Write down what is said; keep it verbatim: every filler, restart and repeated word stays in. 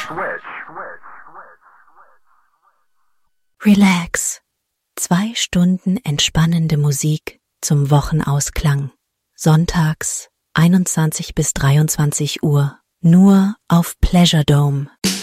Relax. Zwei Stunden entspannende Musik zum Wochenausklang. Sonntags einundzwanzig bis dreiundzwanzig Uhr. Nur auf Pleasure Dome.